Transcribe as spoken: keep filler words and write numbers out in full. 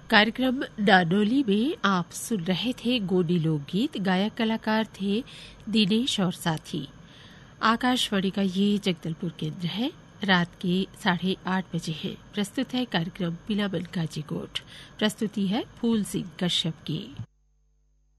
कार्यक्रम नानोली में आप सुन रहे थे गोंडी लोकगीत। गायक कलाकार थे दिनेश और साथी। आकाशवाणी का ये जगदलपुर केंद्र है। रात के साढ़े आठ बजे है। प्रस्तुत है कार्यक्रम बिलामन काजीकोट। प्रस्तुति है फूल सिंह कश्यप की।